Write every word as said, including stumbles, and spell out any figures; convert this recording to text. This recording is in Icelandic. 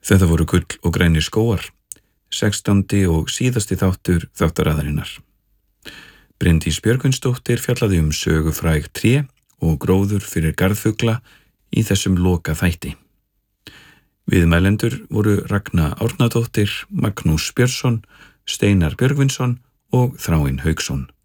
Þetta voru Gull og grænir skógar, sextándi og síðasti þáttur þáttaraðarinnar. Bryndís Björgvinsdóttir fjallaði um sögufræg tré og gróður fyrir garðfugla í þessum loka þætti. Viðmælendur voru Ragna Árnadóttir, Magnús Björnsson, Steinar Björgvinsson og Þráinn Hauksson.